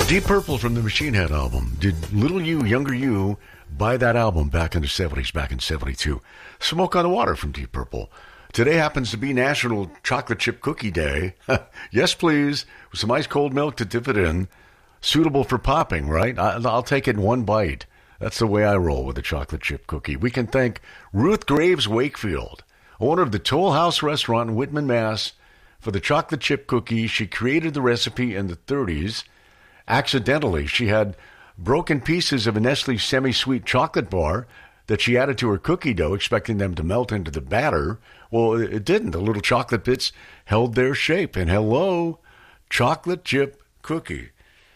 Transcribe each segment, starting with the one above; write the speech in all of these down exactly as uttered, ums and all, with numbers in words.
Deep Purple from the Machine Head album. Did little you, younger you, buy that album back in the seventies, back in seventy-two? Smoke on the Water from Deep Purple. Today happens to be National Chocolate Chip Cookie Day. Yes, please, with some ice cold milk to dip it in. Suitable for popping, right? I'll take it in one bite. That's the way I roll with a chocolate chip cookie. We can thank Ruth Graves Wakefield, owner of the Toll House Restaurant in Whitman, Mass, for the chocolate chip cookie. She created the recipe in the thirties. Accidentally, she had broken pieces of a Nestle semi-sweet chocolate bar that she added to her cookie dough, expecting them to melt into the batter. Well, it didn't. The little chocolate bits held their shape. And hello, chocolate chip cookie.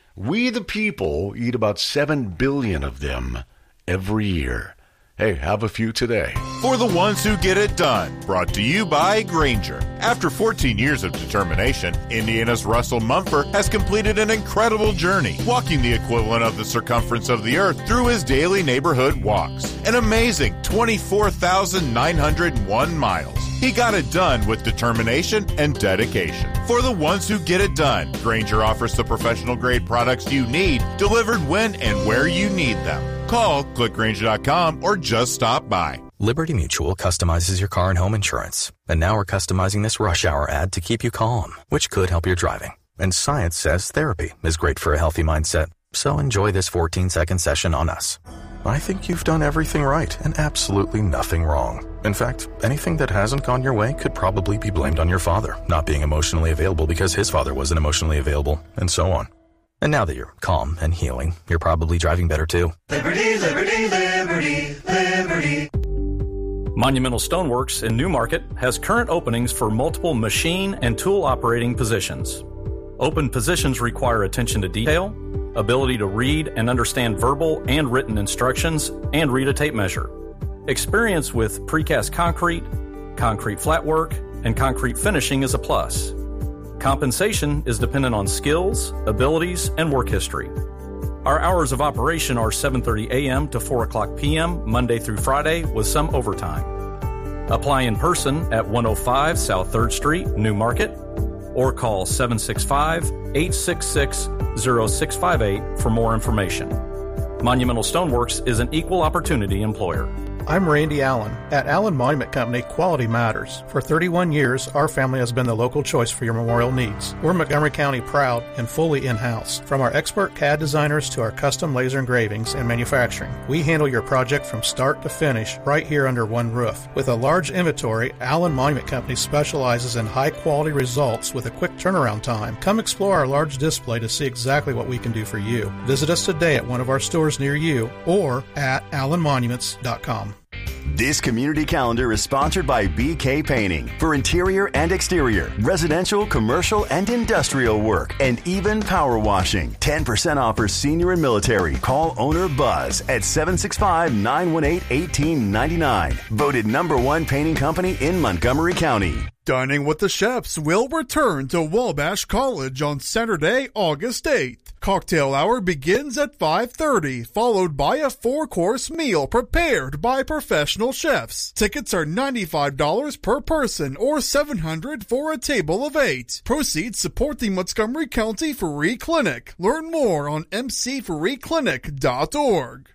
We the people eat about seven billion of them every year. Hey, have a few today. For the ones who get it done, brought to you by Grainger. After fourteen years of determination, Indiana's Russell Mumford has completed an incredible journey, walking the equivalent of the circumference of the earth through his daily neighborhood walks. An amazing twenty-four thousand nine hundred one miles. He got it done with determination and dedication. For the ones who get it done, Grainger offers the professional-grade products you need, delivered when and where you need them. Call, click Grainger dot com, or just stop by. Liberty Mutual customizes your car and home insurance. And now we're customizing this rush hour ad to keep you calm, which could help your driving. And science says therapy is great for a healthy mindset. So enjoy this fourteen-second session on us. I think you've done everything right and absolutely nothing wrong. In fact, anything that hasn't gone your way could probably be blamed on your father not being emotionally available because his father wasn't emotionally available, and so on. And now that you're calm and healing, you're probably driving better too. Liberty, liberty, liberty, liberty. Monumental Stoneworks in Newmarket has current openings for multiple machine and tool operating positions. Open positions require attention to detail, ability to read and understand verbal and written instructions, and read a tape measure. Experience with precast concrete, concrete flat work, and concrete finishing is a plus. Compensation is dependent on skills, abilities, and work history. Our hours of operation are seven thirty a.m. to four o'clock p.m. Monday through Friday with some overtime. Apply in person at one oh five South third Street, Newmarket, or call seven six five, eight six six, zero six five eight for more information. Monumental Stoneworks is an equal opportunity employer. I'm Randy Allen. At Allen Monument Company, quality matters. For thirty-one years, our family has been the local choice for your memorial needs. We're Montgomery County proud and fully in-house. From our expert C A D designers to our custom laser engravings and manufacturing, we handle your project from start to finish right here under one roof. With a large inventory, Allen Monument Company specializes in high-quality results with a quick turnaround time. Come explore our large display to see exactly what we can do for you. Visit us today at one of our stores near you or at allen monuments dot com. This community calendar is sponsored by B K Painting for interior and exterior, residential, commercial, and industrial work, and even power washing. ten percent off for senior and military. Call owner Buzz at seven six five, nine one eight, one eight nine nine. Voted number one painting company in Montgomery County. Dining with the Chefs will return to Wabash College on Saturday, August eighth. Cocktail hour begins at five thirty, followed by a four-course meal prepared by professional chefs. Tickets are ninety-five dollars per person or seven hundred dollars for a table of eight. Proceeds support the Montgomery County Free Clinic. Learn more on m c free clinic dot org.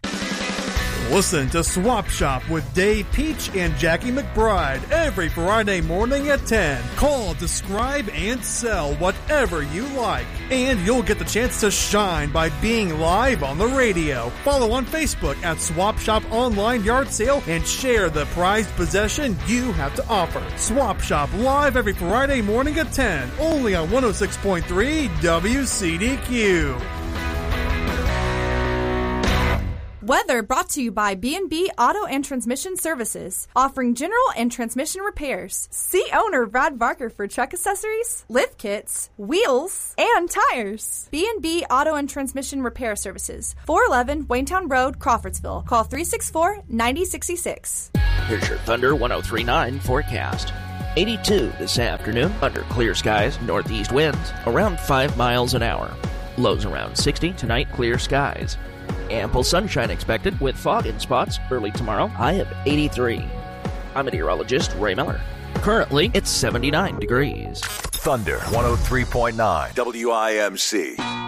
Listen to Swap Shop with Dave Peach and Jackie McBride every Friday morning at ten. Call, describe, and sell whatever you like. And you'll get the chance to shine by being live on the radio. Follow on Facebook at Swap Shop Online Yard Sale and share the prized possession you have to offer. Swap Shop live every Friday morning at ten, only on one oh six point three W C D Q. Weather brought to you by B and B Auto and Transmission Services, offering general and transmission repairs. See owner Brad Barker for truck accessories, lift kits, wheels, and tires. B and B Auto and Transmission Repair Services, four eleven Waynetown Road, Crawfordsville. Call three six four, nine oh six six. Here's your Thunder one oh three point nine forecast. eighty-two this afternoon, under clear skies, northeast winds, around five miles an hour. Lows around sixty, tonight clear skies. Ample sunshine expected with fog in spots early tomorrow, high of eighty-three. I'm meteorologist Ray Miller. Currently, it's seventy-nine degrees. Thunder one oh three point nine W I M C.